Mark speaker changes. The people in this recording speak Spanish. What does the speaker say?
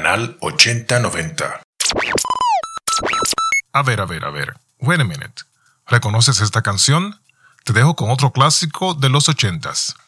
Speaker 1: Canal 8090.
Speaker 2: A ver. Wait a minute. ¿Reconoces esta canción? Te dejo con otro clásico de los 80s.